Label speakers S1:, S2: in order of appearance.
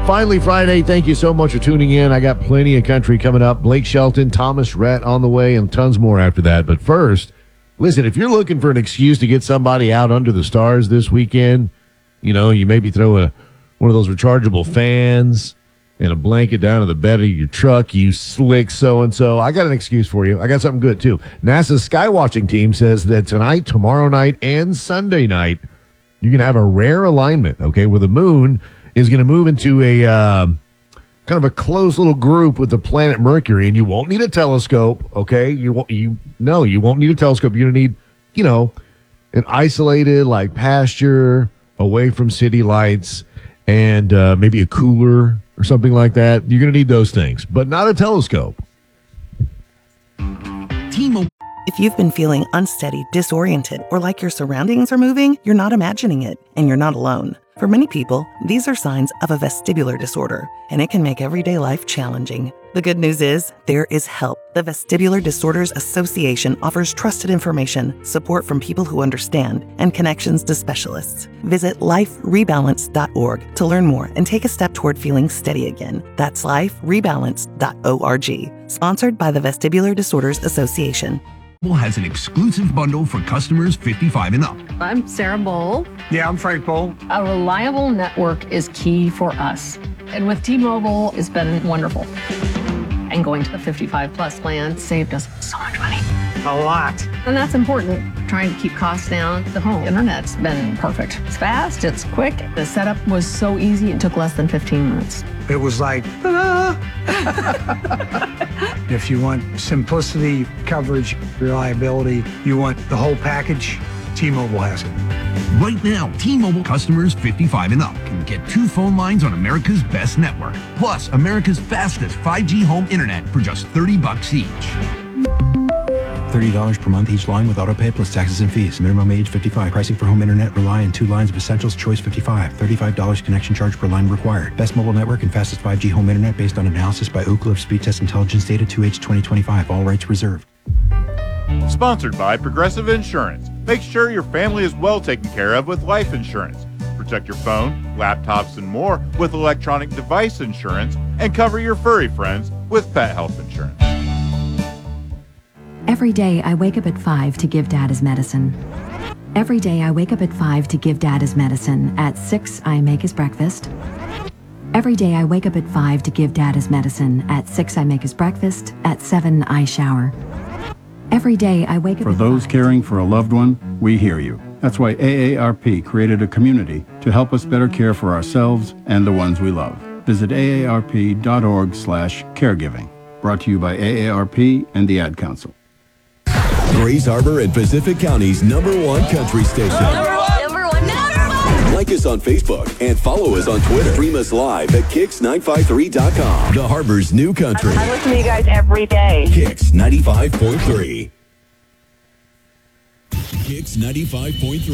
S1: Finally, Friday. Thank you so much for tuning in. I got plenty of country coming up. Blake Shelton, Thomas Rhett on the way, and tons more after that. But first, listen, if you're looking for an excuse to get somebody out under the stars this weekend, you maybe throw one of those rechargeable fans and a blanket down to the bed of your truck, you slick so-and-so. I got an excuse for you. I got something good, too. NASA's skywatching team says that tonight, tomorrow night, and Sunday night, you can have a rare alignment, okay, where the moon is going to move into a kind of a close little group with the planet Mercury, and you won't need a telescope, okay? You won't need a telescope. You're going to need, an isolated, pasture away from city lights and maybe a cooler or something like that. You're going to need those things, but not a telescope.
S2: If you've been feeling unsteady, disoriented, or like your surroundings are moving, you're not imagining it, and you're not alone. For many people, these are signs of a vestibular disorder, and it can make everyday life challenging. The good news is, there is help. The Vestibular Disorders Association offers trusted information, support from people who understand, and connections to specialists. Visit liferebalance.org to learn more and take a step toward feeling steady again. That's liferebalance.org. Sponsored by the Vestibular Disorders Association.
S3: Has an exclusive bundle for customers 55 and up.
S4: I'm Sarah Bowl.
S5: Yeah, I'm Frank Bowl.
S4: A reliable network is key for us. And with T-Mobile, it's been wonderful. And going to the 55 plus plan saved us so much money.
S5: A lot.
S4: And that's important. Trying to keep costs down. The home internet's been perfect. It's fast, it's quick. The setup was so easy, it took less than 15 minutes.
S5: It was like, ta-da! If you want simplicity, coverage, reliability, you want the whole package, T-Mobile has it.
S3: Right now, T-Mobile customers 55 and up can get 2 phone lines on America's best network, plus America's fastest 5G home internet for just $30 each.
S6: $30 per month each line with autopay plus taxes and fees. Minimum age 55. Pricing for home internet rely on 2 lines of Essentials Choice 55. $35 connection charge per line required. Best mobile network and fastest 5G home internet based on analysis by Ookla of Speed Test Intelligence data 2H 2025. All rights reserved.
S7: Sponsored by Progressive Insurance. Make sure your family is well taken care of with life insurance. Protect your phone, laptops, and more with electronic device insurance, and cover your furry friends with pet health insurance.
S8: Every day I wake up at 5 to give Dad his medicine. Every day I wake up at 5 to give Dad his medicine. At 6 I make his breakfast. Every day I wake up at 5 to give Dad his medicine. At 6 I make his breakfast. At 7 I shower. Every day I wake up
S9: For those caring for a loved one, we hear you. That's why AARP created a community to help us better care for ourselves and the ones we love. Visit aarp.org/caregiving. Brought to you by AARP and the Ad Council.
S10: Grays Harbor and Pacific County's #1 country station.
S11: Number one.
S10: Like us on Facebook and follow us on Twitter. Stream us live at Kix953.com. The Harbor's new country.
S11: I listen to you guys every day.
S10: Kix 95.3. Kix 95.3.